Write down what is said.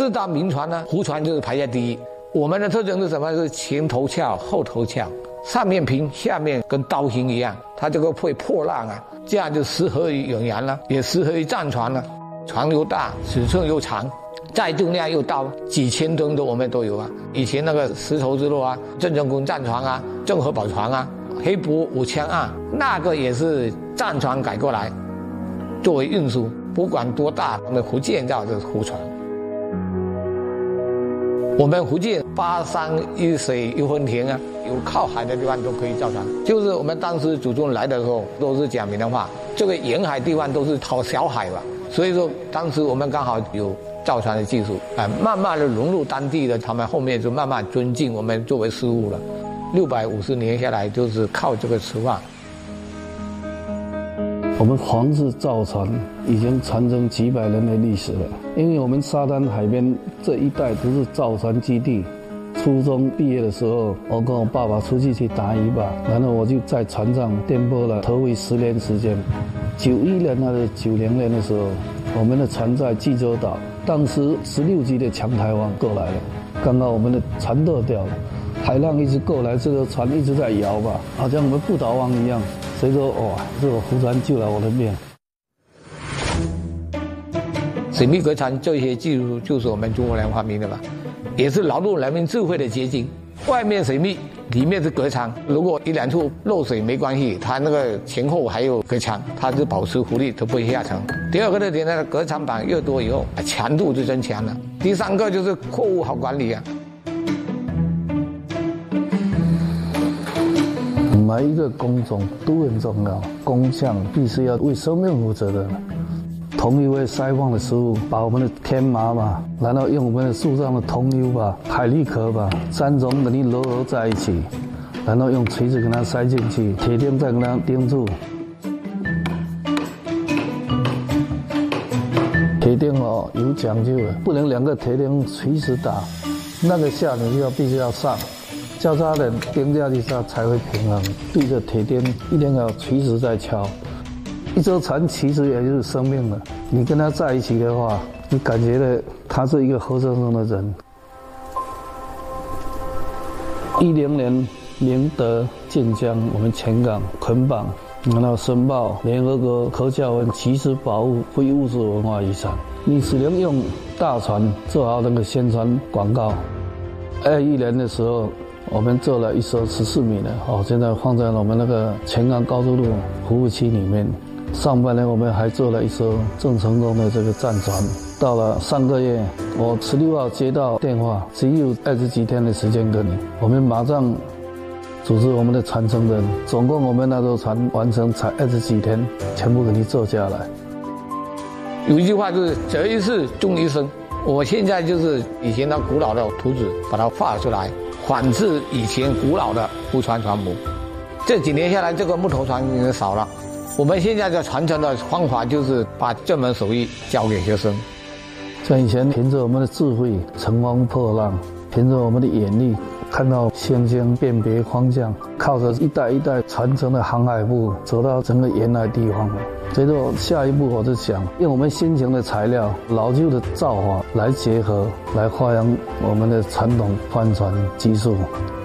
4大名船呢，湖船就是排在第一。我们的特征是什么？是前头翘，后头翘，上面平，下面跟刀形一样，它这个会破浪啊，这样就适合于远洋了，也适合于战船了。船又大，尺寸又长，载重量又大，几千吨的我们都有啊。以前那个丝绸之路啊，郑成功战船啊，郑和宝船啊，黑泊5枪啊，那个也是战船改过来作为运输，不管多大，我们福建叫这湖船。我们福建8山1水1分田啊，有靠海的地方都可以造船。就是我们当时祖宗来的时候都是讲闽南话，这个沿海地方都是讨小海吧，所以说当时我们刚好有造船的技术，慢慢的融入当地的，他们后面就慢慢尊敬我们作为师傅了。650年下来就是靠这个吃饭。 我们皇室造船已经传承几百年的历史了，因为我们沙滩海边这一带都是造船基地。初中毕业的时候，我跟我爸爸出去打渔吧，然后我就在船上颠簸了头尾10年时间。91年还是90年的时候，我们的船在济州岛，当时16级的强台风过来了，刚好我们的船舵掉了，海浪一直过来，这个船一直在摇吧，好像我们不倒翁一样。谁说哇，这个湖船救了我的命。 水密隔船这些技术就是我们中国人发明的吧，也是劳动人民智慧的结晶。外面水密，里面是隔舱，如果1、2处漏水没关系，它那个前后还有隔舱，它是保持浮力，都不会下沉。第二个特点呢，隔舱板越多以后，强度就增强了。第3个就是货物好管理啊。 每一个工种都很重要，工匠必须要为生命负责的。同一位筛放的师傅，把我们的天麻吧，然后用我们的树上的桐油吧、海蛎壳吧，3种等于揉合在一起，然后用锤子给它塞进去，铁钉再给它钉住。铁钉哦有讲究的，不能2个铁钉垂直打，那个下你就必须要上。交叉的钉下去它才会平衡，对着铁钉一定要垂直在敲。一艘船其实也就是生命了，你跟它在一起的话，你感觉到他是一个活生生的人。10年明德晋江，我们前港捆绑，然后申报联合国科教文即时保护非物质文化遗产。你只能用大船做好那个宣传广告。21年的时候，我们做了一艘14米的，现在放在了我们那个前港高速路服务区里面。上半年我们还做了一艘郑成功的这个战船。到了3个月，我16号接到电话，只有20几天的时间给你，我们马上组织我们的传承人，总共我们那艘船完成才20几天，全部给你做下来。 有一句话就是择一事终一生，我现在就是以前那古老的图纸把它画出来，仿制以前古老的湖船船模。这几年下来，这个木头船已经少了。我们现在的传承的方法就是把这门手艺教给学生。 像以前凭着我们的智慧乘风破浪，凭着我们的眼力看到星星辨别方向，靠着一代一代传承的航海部走到整个沿海地方。所以说下一步我就想用我们新型的材料、老旧的造法来结合，来发扬我们的传统帆船技术。